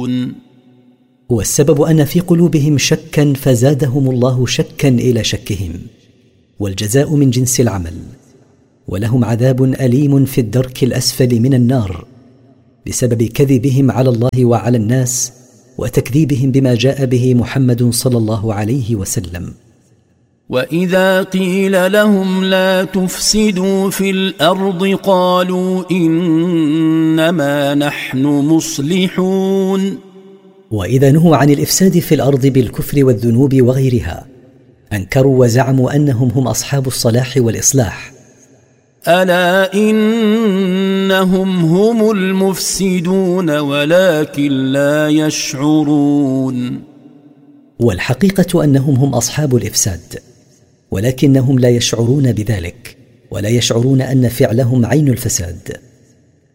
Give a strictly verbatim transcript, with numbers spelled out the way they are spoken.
يشعرون. والسبب أن في قلوبهم شكا فزادهم الله شكا إلى شكهم، والجزاء من جنس العمل، ولهم عذاب أليم في الدرك الأسفل من النار بسبب كذبهم على الله وعلى الناس وتكذيبهم بما جاء به محمد صلى الله عليه وسلم. وإذا قيل لهم لا تفسدوا في الأرض قالوا إنما نحن مصلحون. وإذا نهوا عن الإفساد في الأرض بالكفر والذنوب وغيرها أنكروا وزعموا أنهم هم أصحاب الصلاح والإصلاح. ألا إنهم هم المفسدون ولكن لا يشعرون. والحقيقة أنهم هم أصحاب الإفساد، ولكنهم لا يشعرون بذلك، ولا يشعرون أن فعلهم عين الفساد.